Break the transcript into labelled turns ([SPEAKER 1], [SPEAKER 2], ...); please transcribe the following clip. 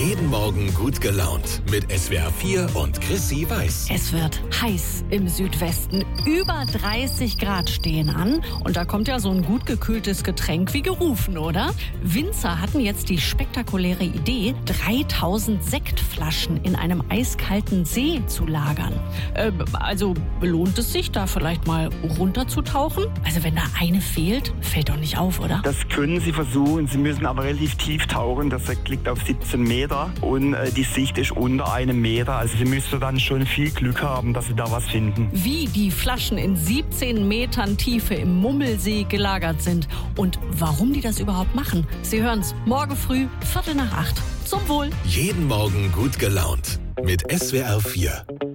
[SPEAKER 1] Jeden Morgen gut gelaunt mit SWR 4 und Chrissy Weiß.
[SPEAKER 2] Es wird heiß im Südwesten. Über 30 Grad stehen an. Und da kommt ja so ein gut gekühltes Getränk wie gerufen, oder? Winzer hatten jetzt die spektakuläre Idee, 3000 Sektflaschen in einem eiskalten See zu lagern. Also lohnt es sich, da vielleicht mal runterzutauchen? Also wenn da eine fehlt, fällt doch nicht auf, oder?
[SPEAKER 3] Das können Sie versuchen. Sie müssen aber relativ tief tauchen. Das liegt auf 17 Meter und die Sicht ist unter 1 Meter. Also Sie müssen dann schon viel Glück haben, dass Sie da was finden.
[SPEAKER 2] Wie die Flaschen in 17 Metern Tiefe im Mummelsee gelagert sind und warum die das überhaupt machen. Sie hören's morgen früh, 7:45. Zum Wohl.
[SPEAKER 1] Jeden Morgen gut gelaunt mit SWR 4.